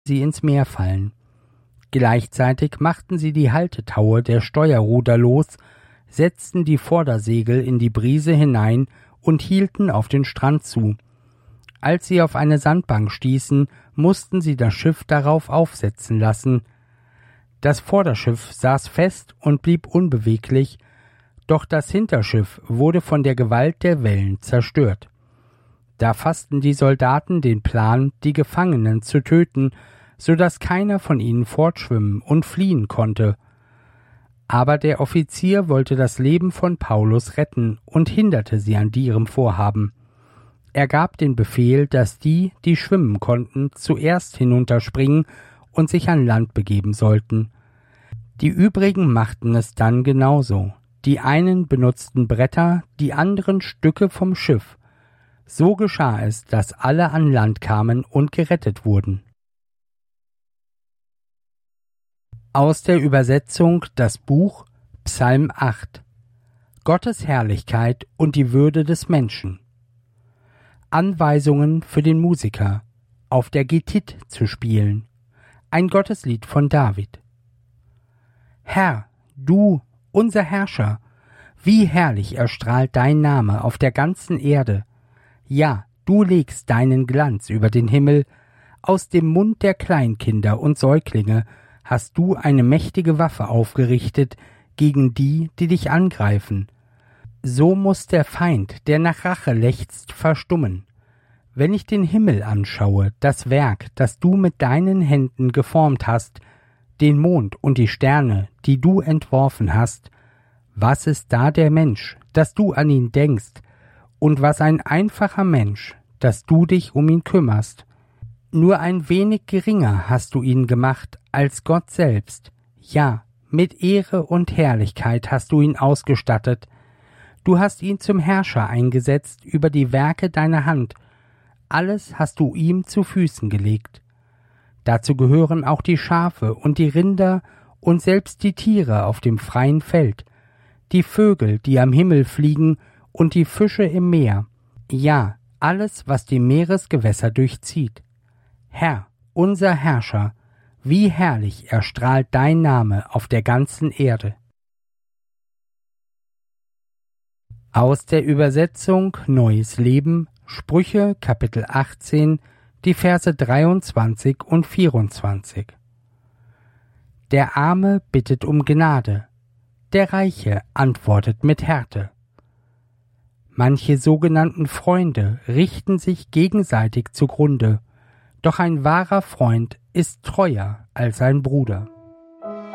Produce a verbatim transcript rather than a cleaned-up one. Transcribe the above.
sie ins Meer fallen. Gleichzeitig machten sie die Haltetaue der Steuerruder los, setzten die Vordersegel in die Brise hinein und hielten auf den Strand zu. Als sie auf eine Sandbank stießen, mussten sie das Schiff darauf aufsetzen lassen. Das Vorderschiff saß fest und blieb unbeweglich, doch das Hinterschiff wurde von der Gewalt der Wellen zerstört. Da fassten die Soldaten den Plan, die Gefangenen zu töten, so dass keiner von ihnen fortschwimmen und fliehen konnte. Aber der Offizier wollte das Leben von Paulus retten und hinderte sie an ihrem Vorhaben. Er gab den Befehl, dass die, die schwimmen konnten, zuerst hinunterspringen und sich an Land begeben sollten. Die übrigen machten es dann genauso. Die einen benutzten Bretter, die anderen Stücke vom Schiff. So geschah es, dass alle an Land kamen und gerettet wurden. Aus der Übersetzung das Buch Psalm acht. Gottes Herrlichkeit und die Würde des Menschen. Anweisungen für den Musiker, auf der Gittith zu spielen. Ein Gotteslied von David. Herr, du, unser Herrscher, wie herrlich erstrahlt dein Name auf der ganzen Erde. Ja, du legst deinen Glanz über den Himmel. Aus dem Mund der Kleinkinder und Säuglinge hast du eine mächtige Waffe aufgerichtet gegen die, die dich angreifen. So muß der Feind, der nach Rache lechzt, verstummen. Wenn ich den Himmel anschaue, das Werk, das du mit deinen Händen geformt hast, den Mond und die Sterne, die du entworfen hast, was ist da der Mensch, dass du an ihn denkst, und was ein einfacher Mensch, dass du dich um ihn kümmerst? Nur ein wenig geringer hast du ihn gemacht als Gott selbst. Ja, mit Ehre und Herrlichkeit hast du ihn ausgestattet. Du hast ihn zum Herrscher eingesetzt über die Werke deiner Hand. Alles hast du ihm zu Füßen gelegt. Dazu gehören auch die Schafe und die Rinder und selbst die Tiere auf dem freien Feld, die Vögel, die am Himmel fliegen, und die Fische im Meer, ja, alles, was die Meeresgewässer durchzieht. Herr, unser Herrscher, wie herrlich erstrahlt dein Name auf der ganzen Erde. Aus der Übersetzung Neues Leben, Sprüche, Kapitel achtzehn, die Verse dreiundzwanzig und vierundzwanzig. Der Arme bittet um Gnade, der Reiche antwortet mit Härte. Manche sogenannten Freunde richten sich gegenseitig zugrunde, doch ein wahrer Freund ist treuer als ein Bruder.